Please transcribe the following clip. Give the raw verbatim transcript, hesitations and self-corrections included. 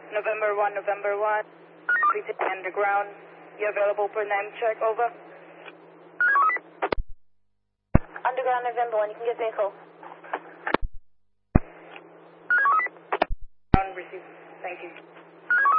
November one, November one. Please hit underground. You available for name check, over? Underground November one, you can get vehicle. Receive. Thank you.